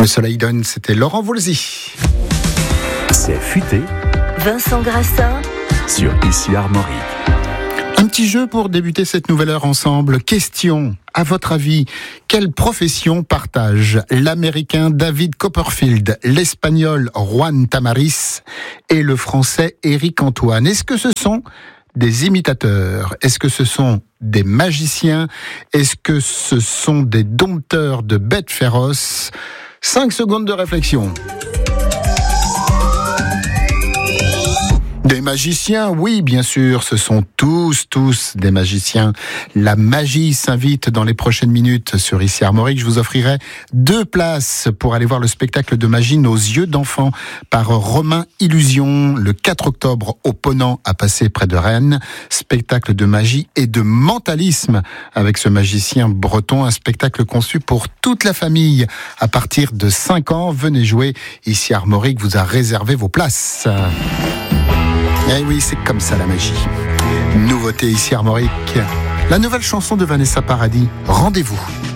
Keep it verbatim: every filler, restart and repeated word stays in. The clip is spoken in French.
Le soleil donne, c'était Laurent Voulzy. C'est futé. Vincent Grassin Sur Ici Armorique. Un petit jeu pour débuter cette nouvelle heure ensemble. Question, à votre avis, quelle profession partage l'Américain David Copperfield, l'Espagnol Juan Tamariz et le Français Éric Antoine? Est-ce que ce sont des imitateurs? Est-ce que ce sont des magiciens? Est-ce que ce sont des dompteurs de bêtes féroces? Cinq secondes de réflexion. Des magiciens, oui, bien sûr, ce sont tous, tous des magiciens. La magie s'invite dans les prochaines minutes sur Ici Armorique. Je vous offrirai deux places pour aller voir le spectacle de magie Nos yeux d'enfant par Romain Illusion, le quatre octobre au Ponant à Passé près de Rennes. Spectacle de magie et de mentalisme avec ce magicien breton, un spectacle conçu pour toute la famille. À partir de cinq ans, venez jouer. Ici Armorique vous a réservé vos places. Eh oui, c'est comme ça la magie. Nouveauté Ici Armorique, la nouvelle chanson de Vanessa Paradis, Rendez-vous.